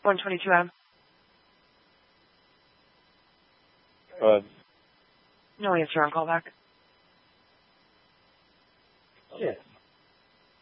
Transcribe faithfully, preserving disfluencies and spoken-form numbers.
one twenty-two M. Uh, No answer on callback. yeah.